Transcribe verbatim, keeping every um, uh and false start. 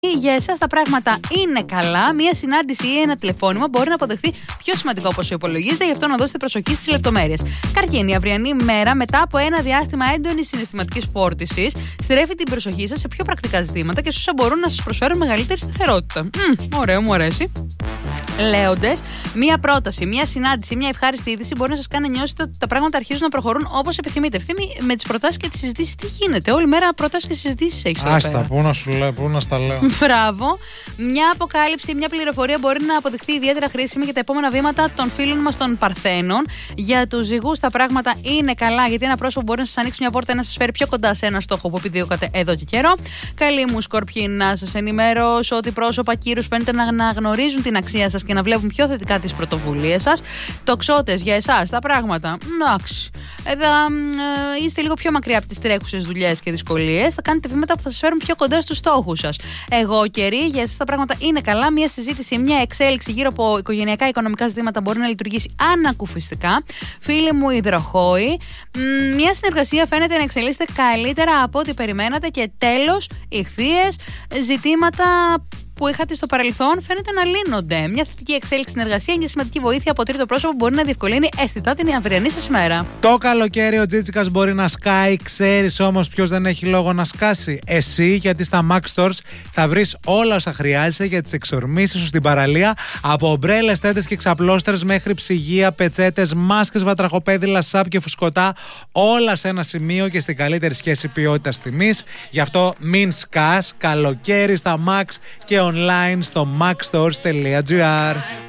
Για εσάς τα πράγματα είναι καλά. Μία συνάντηση ή ένα τηλεφώνημα μπορεί να αποδεχθεί πιο σημαντικό από όσο υπολογίζετε, γι' αυτό να δώσετε προσοχή στις λεπτομέρειες. Καρκίνη, η αυριανή μέρα, μετά από ένα διάστημα έντονης συναισθηματικής φόρτισης, στρέφει την προσοχή σας σε πιο πρακτικά ζητήματα και σε όσα μπορούν να σας προσφέρουν μεγαλύτερη σταθερότητα. Μμ, ωραίο, μου αρέσει. Λέοντες, μία πρόταση, μία συνάντηση, μία ευχάριστη είδηση μπορεί να σας κάνει να νιώσετε ότι τα πράγματα αρχίζουν να προχωρούν όπως επιθυμείτε. Ευθύμη, με τις προτάσεις και τις συζητήσεις, τι γίνεται? Όλη μέρα προτάσεις και συζητήσεις έχεις εδώ πέρα. Άστα, πού να σου λέω, πού να στα λέω. Μπράβο. Μια αποκάλυψη, μια πληροφορία μπορεί να αποδειχθεί ιδιαίτερα χρήσιμη για τα επόμενα βήματα των φίλων μας των Παρθένων. Για τους ζυγούς τα πράγματα είναι καλά, γιατί ένα πρόσωπο μπορεί να σας ανοίξει μια πόρτα, να σας φέρει πιο κοντά σε ένα στόχο που επιδιώκατε εδώ και καιρό. Καλή μου, Σκορπιοί, να σας ενημερώσω ότι πρόσωπα κύρους φαίνεται να αναγνωρίζουν την αξία σας και να βλέπουν πιο θετικά τις πρωτοβουλίες σας. Τοξότες, για εσάς τα πράγματα, εντάξει. Εδώ ε, είστε λίγο πιο μακριά από τις τρέχουσες δουλειές και δυσκολίες. Θα κάνετε βήματα που θα σας φέρουν πιο κοντά στους στόχους σας. Εγώ καιροί, για εσάς τα πράγματα είναι καλά. Μια συζήτηση, μια εξέλιξη γύρω από οικογενειακά οικονομικά ζητήματα μπορεί να λειτουργήσει ανακουφιστικά. Φίλοι μου, υδροχόοι, μια συνεργασία φαίνεται να εξελίσσεται καλύτερα από ό,τι περιμένατε. Και τέλος, ιχθύες, ζητήματα που είχατε στο παρελθόν φαίνεται να λύνονται. Μια θετική εξέλιξη στην εργασία, μια σημαντική βοήθεια από τρίτο πρόσωπο μπορεί να διευκολύνει αισθητά την αυριανή σας ημέρα. Το καλοκαίρι ο Τζίτσικας μπορεί να σκάει, ξέρεις όμως ποιος δεν έχει λόγο να σκάσει? Εσύ, γιατί στα Max Stores θα βρεις όλα όσα χρειάζεσαι για τις εξορμήσεις σου στην παραλία, από ομπρέλες, τέντες και ξαπλώστερες μέχρι ψυγεία, πετσέτες, μάσκες, βατραχοπέδιλα, σαπ και φουσκωτά, όλα σε ένα σημείο και στην καλύτερη σχέση ποιότητας τιμής. Γι' αυτό μην σκάς, καλοκαίρι στα Max και online στο maxstores τελεία gr.